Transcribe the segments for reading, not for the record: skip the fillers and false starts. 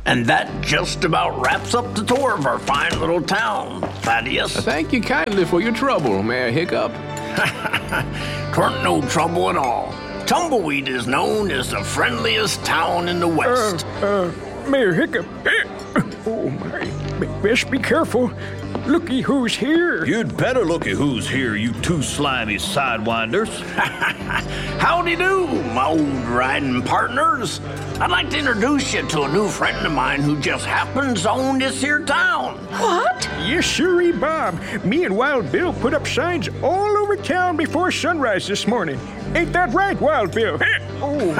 And that just about wraps up the tour of our fine little town, Thaddeus. Thank you kindly for your trouble, Mayor Hiccup. 'Tweren't no trouble at all. Tumbleweed is known as the friendliest town in the West. Mayor Hiccup. Oh, my. Best be careful. Looky who's here. You'd better looky who's here, you two slimy sidewinders. Howdy do, my old riding partners. I'd like to introduce you to a new friend of mine who just happens to own this here town. What? Yes, sirree, Bob. Me and Wild Bill put up signs all over town before sunrise this morning. Ain't that right, Wild Bill? Oh,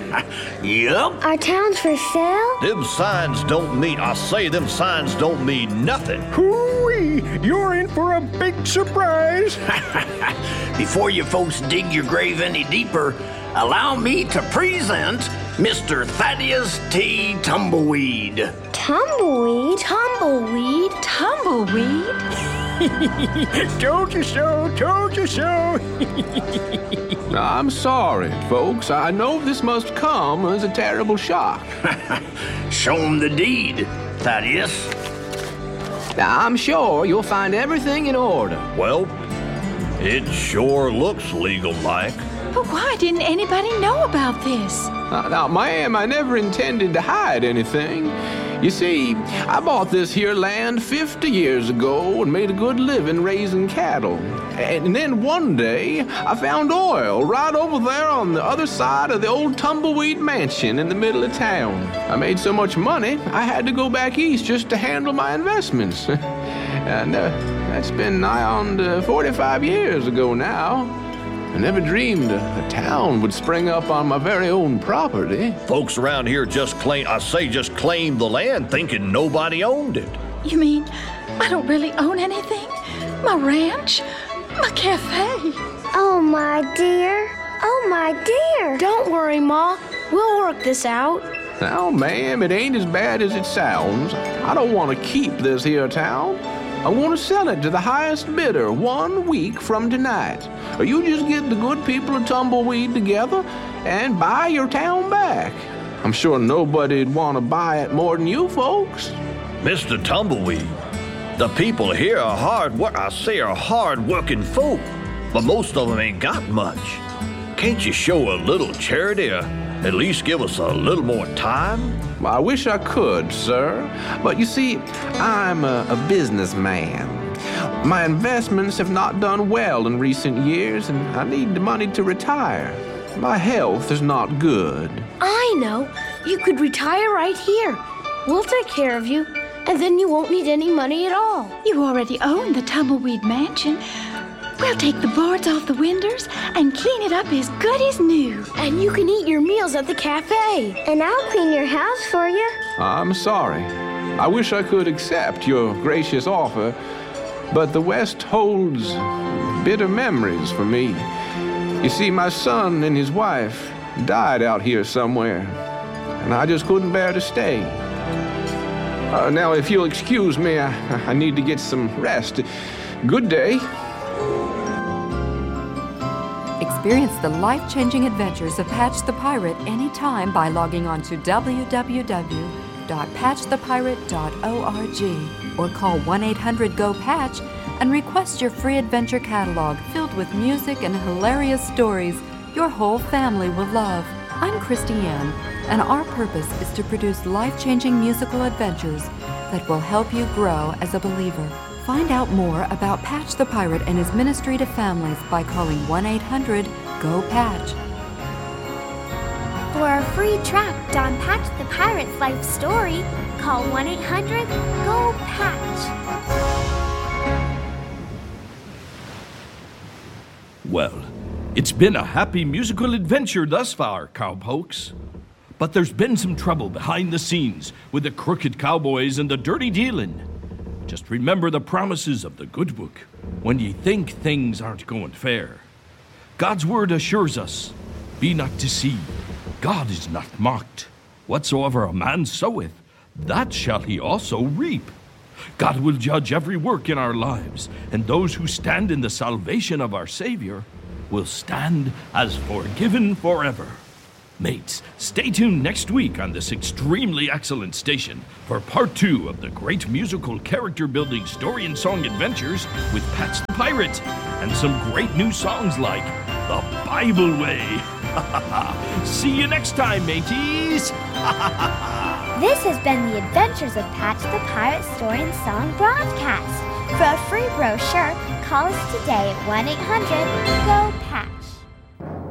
Yep. Our town's for sale? Them signs don't mean, them signs don't mean nothing. hoo-wee. You're in for a big surprise. Before you folks dig your grave any deeper, allow me to present Mr. Thaddeus T. Tumbleweed. Tumbleweed? Tumbleweed? Tumbleweed? Told you so, told you so. I'm sorry, folks. I know this must come as a terrible shock. Show 'em the deed, Thaddeus. I'm sure you'll find everything in order. Well, it sure looks legal-like. But why didn't anybody know about this? Now, ma'am, I never intended to hide anything. You see, I bought this here land 50 years ago and made a good living raising cattle. And then one day, I found oil right over there on the other side of the old Tumbleweed Mansion in the middle of town. I made so much money, I had to go back east just to handle my investments. And that's been nigh on 45 years ago now. I never dreamed a town would spring up on my very own property. Folks around here just claimed the land thinking nobody owned it. You mean I don't really own anything? My ranch? My cafe? Oh, my dear. Oh, my dear. Don't worry, Ma. We'll work this out. Now, ma'am, it ain't as bad as it sounds. I don't want to keep this here town. I want to sell it to the highest bidder 1 week from tonight. Or you just get the good people of Tumbleweed together and buy your town back. I'm sure nobody'd want to buy it more than you folks. Mr. Tumbleweed, the people here are hard-working folk, but most of them ain't got much. Can't you show a little charity or at least give us a little more time? I wish I could, sir. But you see, I'm a businessman. My investments have not done well in recent years, and I need the money to retire. My health is not good. I know. You could retire right here. We'll take care of you, and then you won't need any money at all. You already own the Tumbleweed Mansion. We'll take the boards off the windows and clean it up as good as new. And you can eat your meals at the cafe. And I'll clean your house for you. I'm sorry. I wish I could accept your gracious offer, but the West holds bitter memories for me. You see, my son and his wife died out here somewhere, and I just couldn't bear to stay. Now, if you'll excuse me, I need to get some rest. Good day. Experience the life-changing adventures of Patch the Pirate anytime by logging on to www.patchthepirate.org or call 1-800-GO-PATCH and request your free adventure catalog filled with music and hilarious stories your whole family will love. I'm Christy Ann, and our purpose is to produce life-changing musical adventures that will help you grow as a believer. Find out more about Patch the Pirate and his ministry to families by calling 1-800-GO-PATCH. For a free tract on Patch the Pirate's life story, call 1-800-GO-PATCH. Well, it's been a happy musical adventure thus far, cowpokes. But there's been some trouble behind the scenes with the crooked cowboys and the dirty dealing. Just remember the promises of the good book when ye think things aren't going fair. God's word assures us, be not deceived. God is not mocked. Whatsoever a man soweth, that shall he also reap. God will judge every work in our lives, and those who stand in the salvation of our Savior will stand as forgiven forever. Mates, stay tuned next week on this extremely excellent station for part 2 of the great musical character-building story and song adventures with Patch the Pirate, and some great new songs like The Bible Way. See you next time, mateys! This has been the Adventures of Patch the Pirate Story and Song broadcast. For a free brochure, call us today at 1-800-GO-PATCH.